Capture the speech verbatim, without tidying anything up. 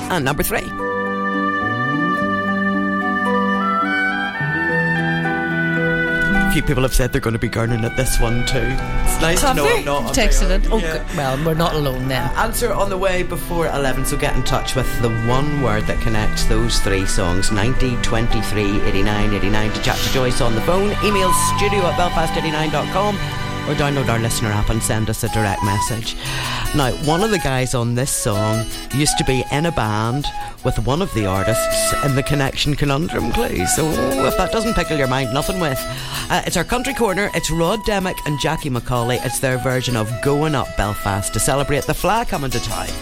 And number three. A few people have said they're going to be garnering at this one too. It's nice Have to know they? I'm not on Texted my it. own. Oh, Yeah. good. Well, we're not alone then. Answer on the way before eleven, so get in touch with the one word that connects those three songs. ninety twenty-three eighty-nine eighty-nine to chat to Joyce on the phone. Email studio at belfast eighty-nine dot com or download our listener app and send us a direct message. Now, one of the guys on this song used to be in a band with one of the artists in the Connection Conundrum Clue, so if that doesn't pickle your mind, nothing with. Uh, it's our country corner. It's Rod Demick and Jackie McCauley. It's their version of Going Up Belfast to celebrate the flag coming to town.